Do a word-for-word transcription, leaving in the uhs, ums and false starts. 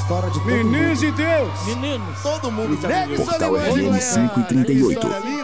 história de todo Meninos mundo. de Deus. Meninos. Todo mundo já Negro viveu. Portal F M cinco e trinta e oito.